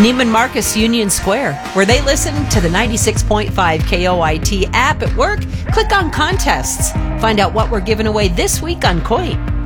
Neiman Marcus Union Square, where they listen to the 96.5 KOIT app at work. Click on contests. Find out what we're giving away this week on Coin.